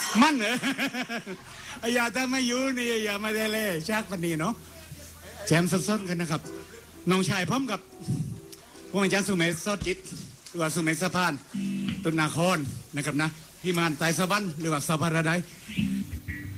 มันเหรออย่าถ้าไม่อยู่นี่อย่ามาเล่ชักปันนี้เนาะแจมสดๆกันนะครับน้องชายพร้อมกับพวกอาจารย์สุเมธซอดจิตหรือว่าสุเมธสะพานตุนนาครนะครับนะพี่มานไตรสวรรค์หรือว่าสะพานระได